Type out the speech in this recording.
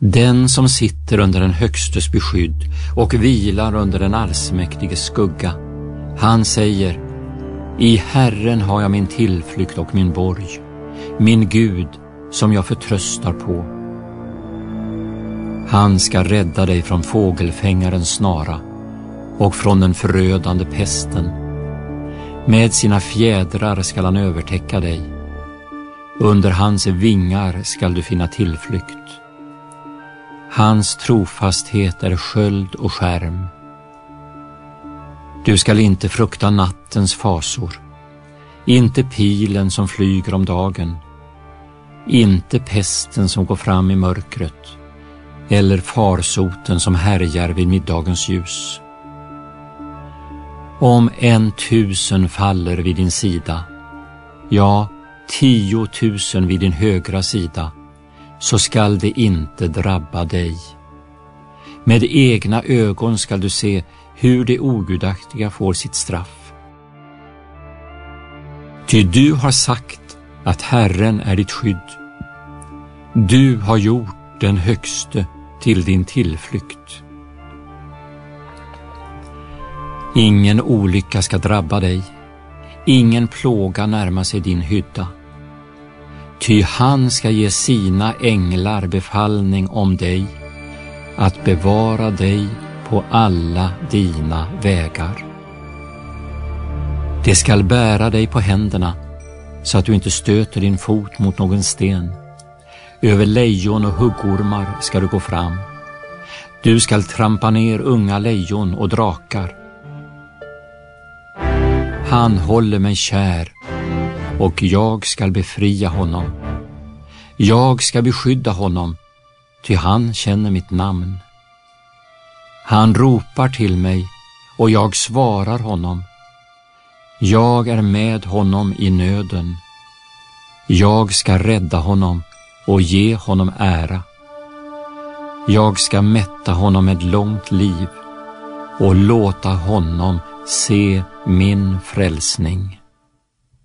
Den som sitter under den högstes beskydd och vilar under den allsmäktiges skugga, han säger: I Herren har jag min tillflykt och min borg, min Gud som jag förtröstar på. Han ska rädda dig från fågelfängarens snara och från den förödande pesten. Med sina fjädrar skall han övertäcka dig. Under hans vingar skall du finna tillflykt. Hans trofasthet är sköld och skärm. Du skall inte frukta nattens fasor, inte pilen som flyger om dagen, inte pesten som går fram i mörkret, eller farsoten som härjar vid middagens ljus. Om 1000 faller vid din sida, ja, 10 000 vid din högra sida, så skall det inte drabba dig. Med egna ögon skall du se hur de ogudaktiga får sitt straff. Ty du har sagt att Herren är ditt skydd. Du har gjort den högste till din tillflykt. Ingen olycka ska drabba dig, ingen plåga närma sig din hydda. Ty han ska ge sina änglar befallning om dig, att bevara dig på alla dina vägar. De skall bära dig på händerna, så att du inte stöter din fot mot någon sten. Över lejon och huggormar ska du gå fram. Du skall trampa ner unga lejon och drakar. Han håller mig kär, och jag skall befria honom. Jag ska beskydda honom, ty han känner mitt namn. Han ropar till mig, och jag svarar honom. Jag är med honom i nöden. Jag ska rädda honom och ge honom ära. Jag ska mätta honom med långt liv och låta honom se min frälsning.